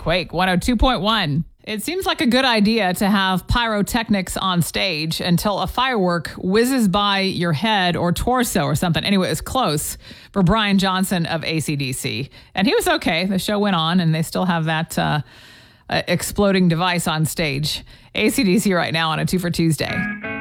Quake 102.1. It seems like a good idea to have pyrotechnics on stage until a firework whizzes by your head or torso or something. Anyway, it was close for Brian Johnson of AC/DC. And he was okay. The show went on and they still have that exploding device on stage. AC/DC right now on a 2 for Tuesday.